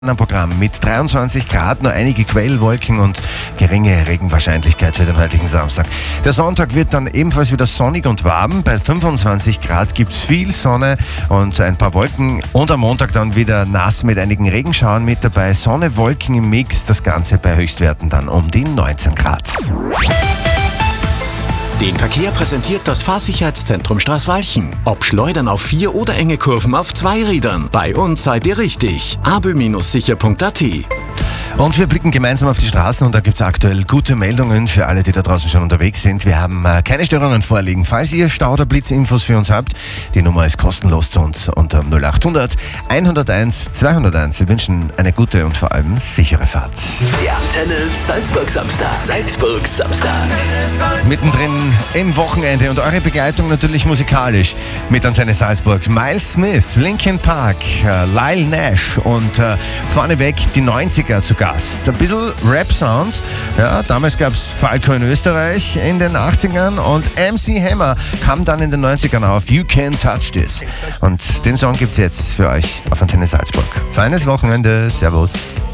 Am Programm mit 23 Grad, nur einige Quellwolken und geringe Regenwahrscheinlichkeit für den heutigen Samstag. Der Sonntag wird dann ebenfalls wieder sonnig und warm. Bei 25 Grad gibt es viel Sonne und ein paar Wolken. Und am Montag dann wieder nass mit einigen Regenschauern mit dabei. Sonne, Wolken im Mix, das Ganze bei Höchstwerten dann um die 19 Grad. Den Verkehr präsentiert das Fahrsicherheitszentrum Straßwalchen. Ob Schleudern auf 4 oder enge Kurven auf 2 Rädern. Bei uns seid ihr richtig. abö-sicher.at. Und wir blicken gemeinsam auf die Straßen und da gibt es aktuell gute Meldungen für alle, die da draußen schon unterwegs sind. Wir haben keine Störungen vorliegen. Falls ihr Stau- oder Blitzinfos für uns habt, die Nummer ist kostenlos zu uns unter 0800 101 201. Wir wünschen eine gute und vor allem sichere Fahrt. Der Antenne Salzburg Samstag. Salzburg Samstag. Mittendrin im Wochenende und eure Begleitung natürlich musikalisch mit Antenne Salzburg. Miles Smith, Linkin Park, Lyle Nash und vorneweg die 90er zu Gast. Ein bisschen Rap-Sound. Ja, damals gab es Falco in Österreich in den 80ern und MC Hammer kam dann in den 90ern auf You Can't Touch This. Und den Song gibt's jetzt für euch auf Antenne Salzburg. Feines Wochenende. Servus.